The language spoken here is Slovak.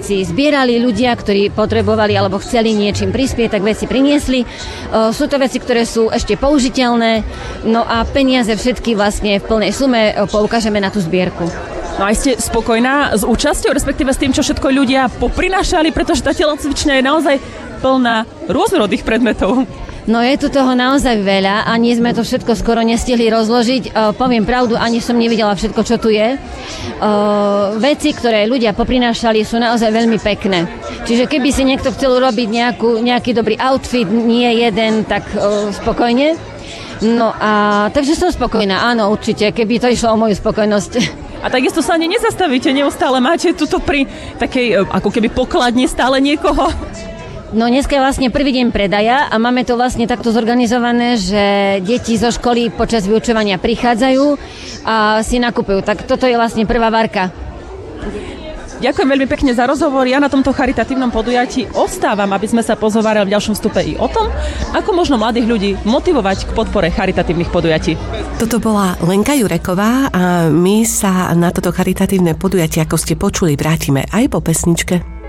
veci zbierali ľudia, ktorí potrebovali alebo chceli niečím prispieť, tak veci priniesli. Sú to veci, ktoré sú ešte použiteľné, no a peniaze všetky vlastne v plnej sume poukážeme na tú zbierku. No a ste spokojná s účasťou, respektíve s tým, čo všetko ľudia poprinášali, pretože tá telocvičňa je naozaj plná rôznorodých predmetov. No je tu toho naozaj veľa, ani sme to všetko skoro nestihli rozložiť. Poviem pravdu, ani som nevidela všetko, čo tu je. Veci, ktoré ľudia poprinášali, sú naozaj veľmi pekné. Čiže keby si niekto chcel urobiť nejaký dobrý outfit, nie jeden, tak spokojne. No a takže som spokojná, áno, určite, keby to išlo o moju spokojnosť. A takisto sa ani nezastavíte, neustále máte tuto pri takej ako keby pokladni stále niekoho. No dneska je vlastne prvý deň predaja a máme to vlastne takto zorganizované, že deti zo školy počas vyučovania prichádzajú a si nakupujú. Tak toto je vlastne prvá varka. Ďakujem veľmi pekne za rozhovor. Ja na tomto charitatívnom podujatí ostávam, aby sme sa pozhovárali v ďalšom vstupe i o tom, ako možno mladých ľudí motivovať k podpore charitatívnych podujatí. Toto bola Lenka Jureková a my sa na toto charitatívne podujatie, ako ste počuli, vrátime aj po pesničke.